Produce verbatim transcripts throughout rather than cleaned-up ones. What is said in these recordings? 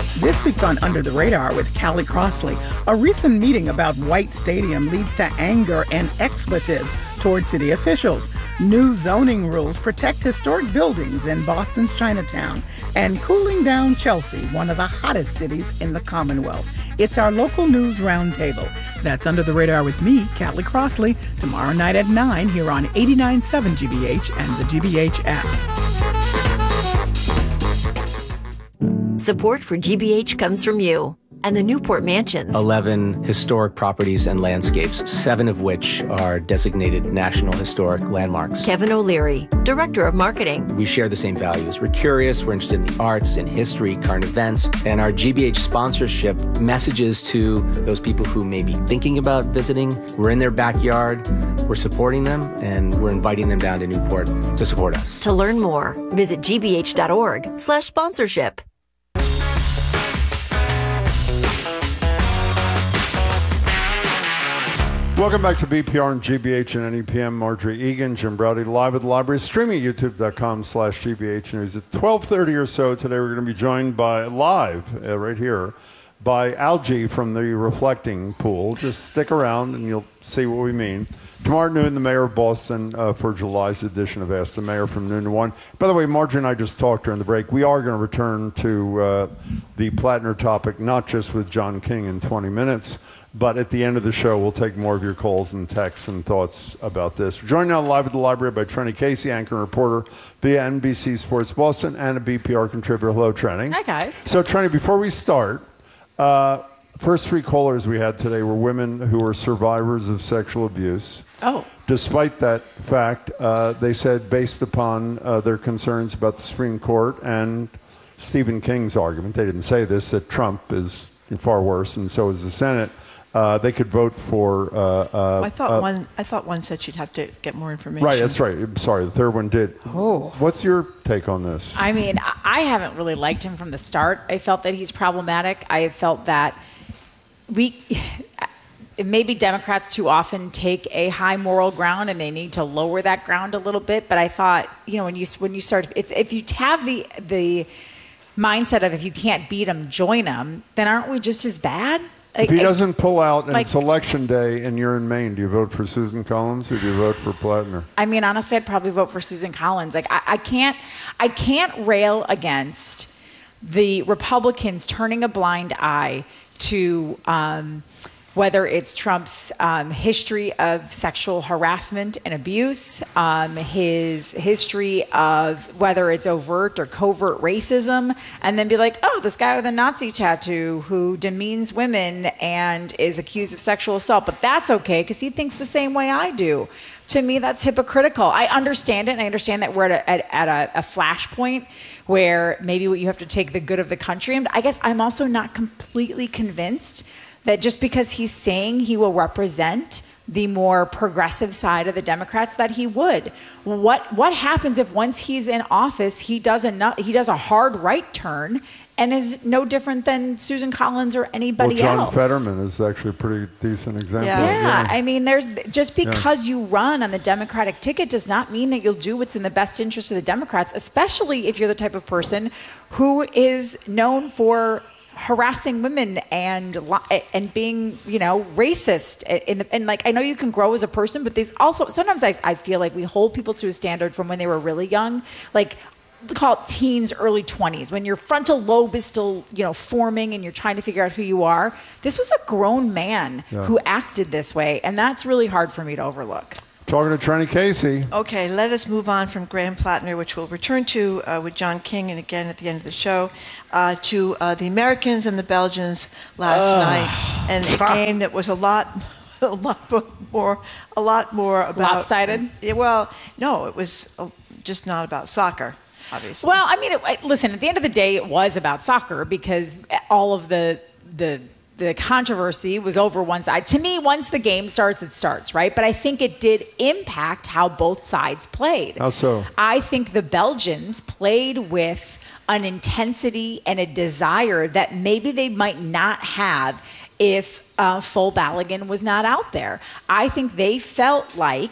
This week on Under the Radar with Callie Crossley, a recent meeting about White Stadium leads to anger and expletives toward city officials. New zoning rules protect historic buildings in Boston's Chinatown. And cooling down Chelsea, one of the hottest cities in the Commonwealth. It's our local news roundtable. That's Under the Radar with me, Callie Crossley, tomorrow night at nine here on eighty-nine point seven G B H and the G B H app. Support for G B H comes from you and the Newport Mansions. eleven historic properties and landscapes, seven of which are designated National Historic Landmarks. Kevin O'Leary, Director of Marketing. We share the same values. We're curious, we're interested in the arts, in history, current events, and our G B H sponsorship messages to those people who may be thinking about visiting. We're in their backyard, we're supporting them, and we're inviting them down to Newport to support us. To learn more, visit g b h dot org slash sponsorship. Welcome back to B P R and G B H and N E P M. Marjorie Egan, Jim Browdy, live at the library, streaming at youtube.com slash GBH News. At twelve thirty or so today, we're going to be joined by, live, uh, right here, by Algie from the Reflecting Pool. Just stick around and you'll see what we mean. Tomorrow at noon, the mayor of Boston uh, for July's edition of Ask the Mayor from noon to one. By the way, Marjorie and I just talked during the break. We are going to return to uh, the Plattner topic, not just with John King in twenty minutes, but at the end of the show, we'll take more of your calls and texts and thoughts about this. We're joined now live at the library by Trenny Casey, anchor and reporter via N B C Sports Boston, and a B P R contributor. Hello, Trenny. Hi, guys. So, Trenny, before we start, uh, first three callers we had today were women who were survivors of sexual abuse. Oh. Despite that fact, uh, they said, based upon uh, their concerns about the Supreme Court and Stephen King's argument, they didn't say this, that Trump is far worse and so is the Senate. Uh, they could vote for. Uh, uh, I thought uh, one. I thought one said she'd have to get more information. Right, that's right. I'm sorry, the third one did. Oh. What's your take on this? I mean, I haven't really liked him from the start. I felt that he's problematic. I have felt that we. Maybe Democrats too often take a high moral ground and they need to lower that ground a little bit. But I thought, you know, when you when you start, it's if you have the the mindset of if you can't beat them, join them, then aren't we just as bad? If he doesn't pull out and like, it's election day and you're in Maine, do you vote for Susan Collins or do you vote for Plattner? I mean, honestly, I'd probably vote for Susan Collins. Like, I, I can't, I can't rail against the Republicans turning a blind eye to um, whether it's Trump's um, history of sexual harassment and abuse, um, his history of whether it's overt or covert racism, and then be like, oh, this guy with a Nazi tattoo who demeans women and is accused of sexual assault, but that's okay because he thinks the same way I do. To me, that's hypocritical. I understand it, and I understand that we're at a, at a, a flashpoint where maybe you have to take the good of the country. And I guess I'm also not completely convinced that just because he's saying he will represent the more progressive side of the Democrats, that he would. What what happens if once he's in office, he does a not, he does a hard right turn and is no different than Susan Collins or anybody well, John else? John Fetterman is actually a pretty decent example. Yeah. Of, yeah, I mean, there's just because yeah. you run on the Democratic ticket does not mean that you'll do what's in the best interest of the Democrats, especially if you're the type of person who is known for harassing women and and being, you know, racist. And, and like, I know you can grow as a person, but there's also, sometimes I, I feel like we hold people to a standard from when they were really young, like call it teens, early twenties, when your frontal lobe is still, you know, forming and you're trying to figure out who you are. This was a grown man yeah. who acted this way. And that's really hard for me to overlook. Talking to Trenny Casey. Okay, let us move on from Graham Plattner, which we'll return to uh, with John King, and again at the end of the show, uh, to uh, the Americans and the Belgians last uh, night, and a game that was a lot, a lot more, a lot more about lopsided. Yeah, well, no, it was just not about soccer, obviously. Well, I mean, it, listen. At the end of the day, it was about soccer because all of the the. The controversy was over one side. To me, once the game starts, it starts, right? But I think it did impact how both sides played. How so? I think the Belgians played with an intensity and a desire that maybe they might not have if uh, Fol Balogun was not out there. I think they felt like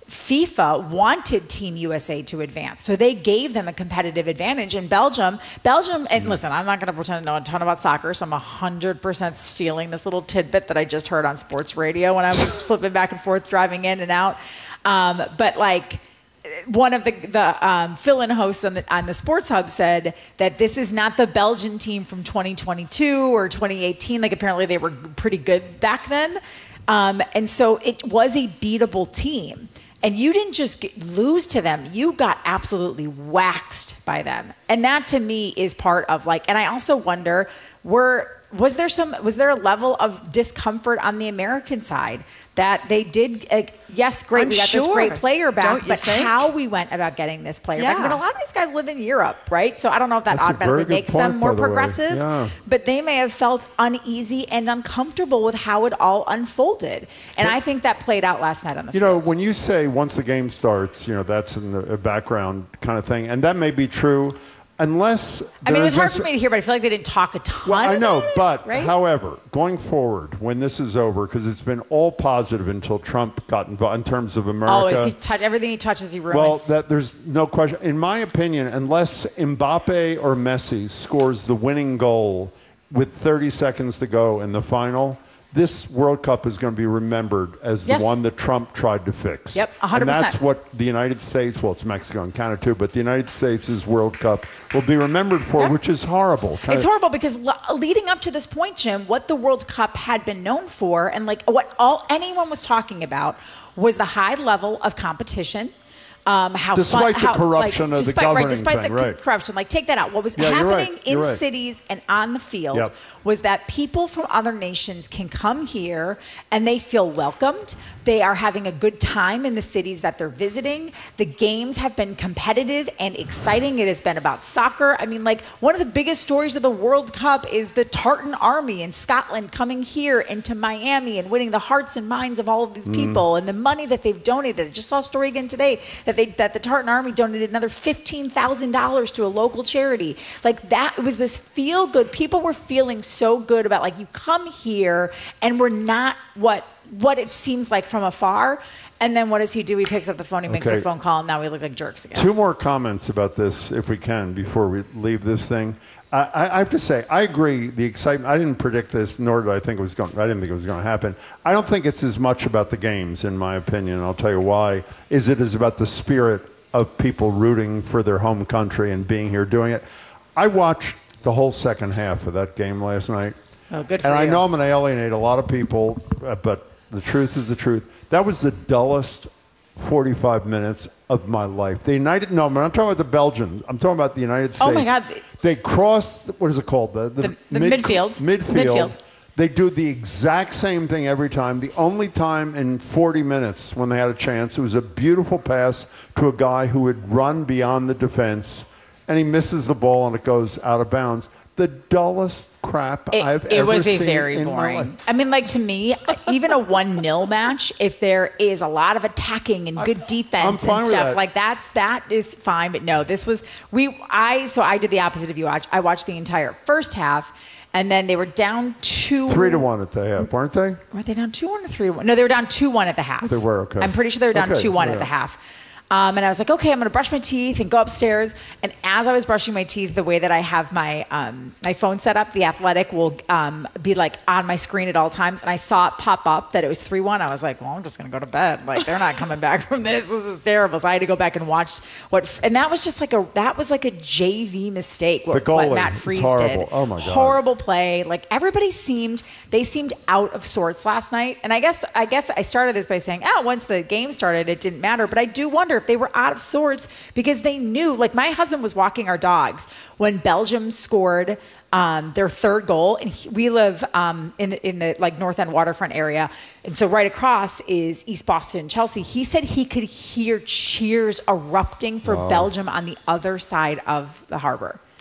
FIFA wanted Team U S A to advance. So they gave them a competitive advantage. And Belgium, Belgium, and listen, I'm not going to pretend to know a ton about soccer, so I'm one hundred percent stealing this little tidbit that I just heard on sports radio when I was flipping back and forth, driving in and out. Um, but like, one of the, the um, fill-in hosts on the, on the Sports Hub said that this is not the Belgian team from twenty twenty-two or twenty eighteen. Like, apparently they were pretty good back then. Um, and so it was a beatable team. And you didn't just get, lose to them. You got absolutely waxed by them. And that, to me, is part of, like, and I also wonder, were... Was there some? Was there a level of discomfort on the American side that they did? Uh, yes, great. I'm we got sure. this great player back, Don't but you think? how we went about getting this player Yeah. back? I mean, a lot of these guys live in Europe, right? So I don't know if that That's a very automatically good makes point, them more by the way. progressive, Yeah. but they may have felt uneasy and uncomfortable with how it all unfolded, and I think that played out last night on the You field. know, when you say once the game starts, you know, that's in the background kind of thing, and that may be true, unless I mean, it there was is hard this- for me to hear, but I feel like they didn't talk a ton. Well, I know, about it, but right? however, going forward, when this is over, because it's been all positive until Trump got involved in terms of America. Always, he touch everything he touches, he ruins. Well, that there's no question. In my opinion, unless Mbappe or Messi scores the winning goal with thirty seconds to go in the final, this World Cup is going to be remembered as Yes. the one that Trump tried to fix. Yep, one hundred And percent. that's what the United States, well, it's Mexico and Canada too, but the United States' World Cup will be remembered for, Yeah. which is horrible. Kind It's of- horrible because le- leading up to this point, Jim, what the World Cup had been known for, and like what all anyone was talking about, was the high level of competition. Um, how Despite fun, the how, corruption like, of the despite, governing right, despite thing, the co- right. corruption, like take that out. What was Yeah, you're happening right, in you're right. cities and on the field Yep. was that people from other nations can come here and they feel welcomed. They are having a good time in the cities that they're visiting. The games have been competitive and exciting. It has been about soccer. I mean, like, one of the biggest stories of the World Cup is the Tartan Army in Scotland coming here into Miami and winning the hearts and minds of all of these people, and the money that they've donated. I just saw a story again today that they that the Tartan Army donated another fifteen thousand dollars to a local charity. Like, that, it was this feel good. People were feeling so good about, like, you come here and we're not what what it seems like from afar. And then what does he do? He picks up the phone, he makes Okay. a phone call, and now we look like jerks again. Two more comments about this, if we can, before we leave this thing. I, I, I have to say, I agree. The excitement. I didn't predict this, nor did I think it was going. I didn't think it was going to happen. I don't think it's as much about the games, in my opinion. And I'll tell you why. Is it is about the spirit of people rooting for their home country and being here doing it. I watched the whole second half of that game last night. Oh, good for and I you. know I'm going to alienate a lot of people, uh, but the truth is the truth. That was the dullest forty-five minutes of my life. The United, no, I'm not talking about the Belgians. I'm talking about the United States. Oh, my God. They crossed, what is it called? The, The- the midfield. Midfield. Midfield. They do the exact same thing every time. The only time in forty minutes when they had a chance, it was a beautiful pass to a guy who had run beyond the defense, and he misses the ball and it goes out of bounds. The dullest crap It, I've it ever was a seen very in my boring. life. I mean, like, to me, even a one nil match, if there is a lot of attacking and good defense I'm fine and with stuff, that. like that's that is fine. But no, this was we. I so I did the opposite of you. I, I watched the entire first half, and then they were down two Three to one at the half, weren't they? Were they down two one or three to one? No, they were down two one at the half. They were, okay. I'm pretty sure they were down Okay, two one yeah. at the half. Um, and I was like, okay, I'm going to brush my teeth and go upstairs. And as I was brushing my teeth, the way that I have my um, my phone set up, The Athletic will um, be like on my screen at all times. And I saw it pop up that it was three one. I was like, well, I'm just going to go to bed. Like, they're not coming back from this. This is terrible. So I had to go back and watch what. And that was just like a that was like a J V mistake. What, The goalie what Matt is Freese horrible. did. Oh, my God. Horrible play. Like, everybody seemed they seemed out of sorts last night. And I guess I guess I started this by saying, oh, once the game started, it didn't matter. But I do wonder if they were out of sorts because they knew. Like, my husband was walking our dogs when Belgium scored um, their third goal, and he, we live um, in the, in the like North End waterfront area, and so right across is East Boston, Chelsea. He said he could hear cheers erupting for Wow. Belgium on the other side of the harbor.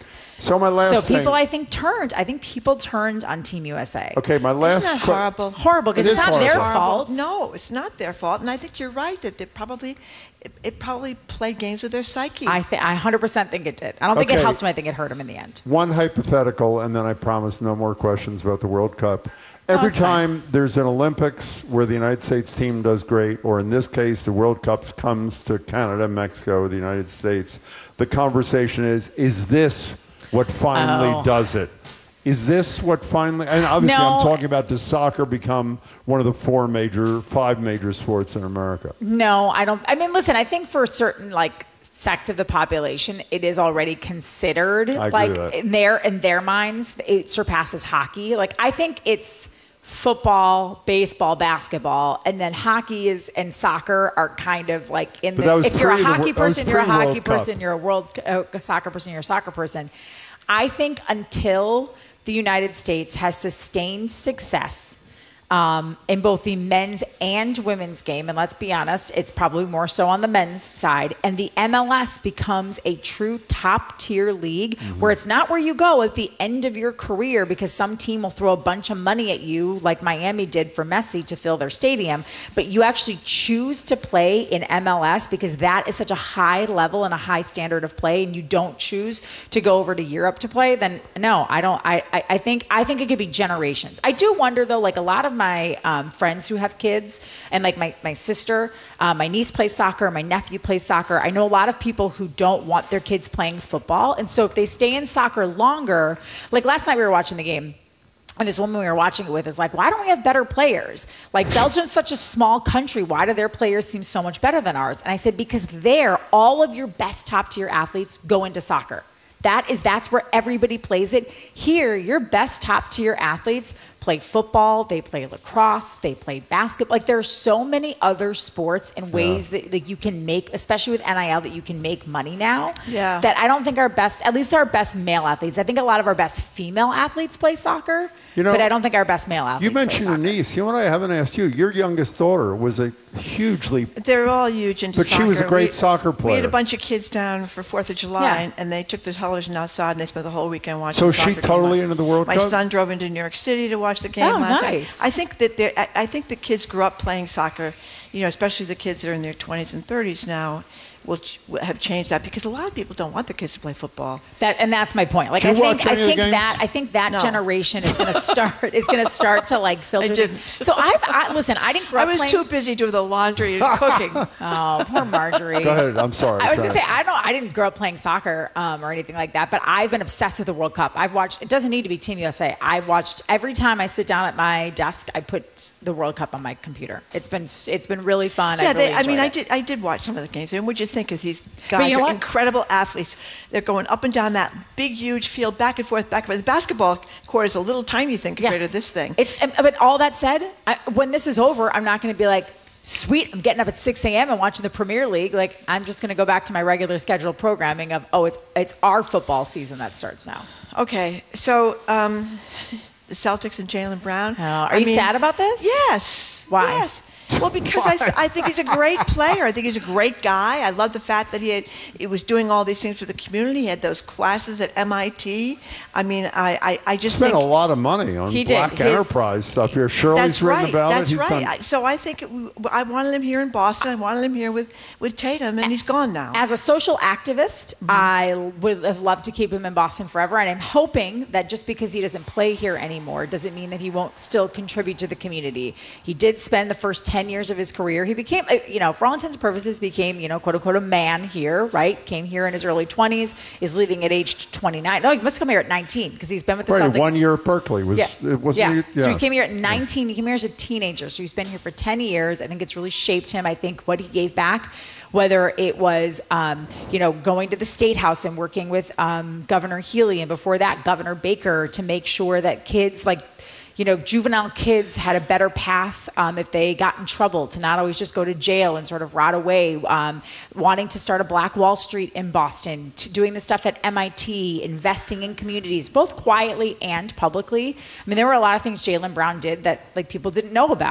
So my last So thing, people, I think, turned. I think people turned on Team U S A. Okay, my last Isn't that que- horrible? Horrible, because It it's is not their horrible. fault. No, it's not their fault, and I think you're right that they probably it, it probably played games with their psyche. I th- I one hundred percent think it did. I don't think Okay. it helped him. I think it hurt him in the end. One hypothetical, and then I promise no more questions about the World Cup. Every that's fine. time there's an Olympics where the United States team does great, or in this case, the World Cup comes to Canada, Mexico, or the United States, the conversation is, is this what finally Oh. does it? Is this what finally, and obviously No. I'm talking about does soccer become one of the four major, five major sports in America? No, I don't. I mean, listen, I think for a certain like sect of the population, it is already considered I agree like with that. in their in their minds, it surpasses hockey. Like I think it's football, baseball, basketball, and then hockey is and soccer are kind of like in But that was this. If you're a pre the wor- hockey that was person, you're a pre-World hockey Cup. person. You're a world uh, soccer person. You're a soccer person. I think until the United States has sustained success um, in both the men's and women's game, and let's be honest, it's probably more so on the men's side, and the M L S becomes a true top-tier league Mm-hmm. where it's not where you go at the end of your career because some team will throw a bunch of money at you like Miami did for Messi to fill their stadium, but you actually choose to play in M L S because that is such a high level and a high standard of play, and you don't choose to go over to Europe to play, then no, I don't. I, I, I think I think it could be generations. I do wonder though, like a lot of my um, friends who have kids, and like my my sister, uh, my niece plays soccer, my nephew plays soccer. I know a lot of people who don't want their kids playing football, and so if they stay in soccer longer, like last night we were watching the game. And this woman we were watching it with is like, why don't we have better players? Like, Belgium's such a small country. Why do their players seem so much better than ours? And I said, because there, all of your best top-tier athletes go into soccer. That is, that's where everybody plays it. Here, your best top-tier athletes play football, they play lacrosse, they play basketball. Like, there are so many other sports and ways that, that you can make, especially with N I L, that you can make money now. Yeah. That I don't think our best, at least our best male athletes, I think a lot of our best female athletes play soccer, You know, but I don't think our best male athletes You play mentioned your soccer. niece. You know what I haven't asked you? Your youngest daughter was a hugely They're all huge into But soccer. she was a great We- soccer We player. had a bunch of kids down for Fourth of July, Yeah. and, and they took the television outside, and they spent the whole weekend watching. So the is she soccer game. totally My- into the World My Cup? son drove into New York City to watch the game Oh, last nice. night. I think that they're- I, I think the kids grew up playing soccer. You know, especially the kids that are in their twenties and thirties now, will ch- will have changed that because a lot of people don't want their kids to play football. That and that's my point. Like Do I you think watch I any of the think games? that I think that No. generation is going to start is going to start to like filter. I things. didn't. So I've I, listen. I didn't grow I up was playing. too busy doing the laundry and cooking. Oh, poor Marjorie. Go ahead. I'm sorry. I was Go going to say, ahead. I don't, I didn't grow up playing soccer um, or anything like that, but I've been obsessed with the World Cup. I've watched, it doesn't need to be Team U S A. I've watched, every time I sit down at my desk, I put the World Cup on my computer. It's been, it's been really fun. Yeah, I've they, really I mean, enjoyed I it. did. I did watch some of the games. And what'd you think? Is these you guys know are what? incredible athletes. They're going up and down that big, huge field, back and forth, back and forth. The basketball court is a little tiny thing compared to this thing. It's, but all that said, I, when this is over, I'm not going to be like, sweet, I'm getting up at six a.m. and watching the Premier League. Like, I'm just going to go back to my regular scheduled programming of, oh, it's it's our football season that starts now. Okay, so um, the Celtics and Jaylen Brown. Oh, are I you mean, sad about this? Yes. Why? Yes. Well, because I, th- I think he's a great player. I think he's a great guy. I love the fact that he had, he was doing all these things for the community. He had those classes at M I T. I mean, I, I, I just Spent think a lot of money on He did. Black His- Enterprise stuff here. Shirley's that's written right. about That's it. He's right. done- I, so I think it, I wanted him here in Boston. I wanted him here with, with Tatum, and he's gone now. As a social activist, Mm-hmm. I would have loved to keep him in Boston forever. And I'm hoping that just because he doesn't play here anymore doesn't mean that he won't still contribute to the community. He did spend the first ten years of his career. He became, uh, you know, for all intents and purposes, became, you know, quote unquote, a man here, right? Came here in his early twenties, is leaving at age twenty-nine. No, he must come here at nineteen because he's been with the Right, Celtics. one year at Berkeley. Was, Yeah. it wasn't yeah. he- So yeah. he came here at nineteen. He came here as a teenager. So he's been here for ten years. I think it's really shaped him. I think what he gave back, whether it was, um, you know, going to the State House and working with um, Governor Healy, and before that, Governor Baker, to make sure that kids like, you know, juvenile kids had a better path um, if they got in trouble, to not always just go to jail and sort of rot away, um, wanting to start a Black Wall Street in Boston, to doing the stuff at M I T, investing in communities, both quietly and publicly. I mean, there were a lot of things Jaylen Brown did that like people didn't know about.